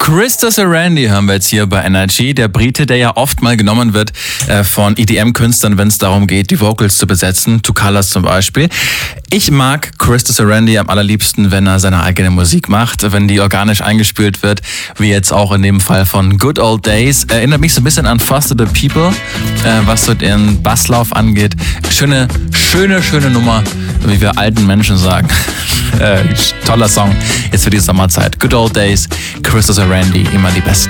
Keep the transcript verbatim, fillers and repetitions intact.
Christos Randy hören wir jetzt hier bei Energy. Der Brite, der ja oft mal genommen wird äh, von E D M-Künstlern, wenn es darum geht, die Vocals zu besetzen. Two Colors zum Beispiel. Ich mag Christos Randy am allerliebsten, wenn er seine eigene Musik macht, wenn die organisch eingespielt wird, wie jetzt auch in dem Fall von Good Old Days. Erinnert mich so ein bisschen an Foster the People, äh, was so den Basslauf angeht. Schöne, schöne, schöne Nummer, wie wir alten Menschen sagen. Äh, toller Song jetzt für die Sommerzeit. Good Old Days, Christos Randy, immer die Besten.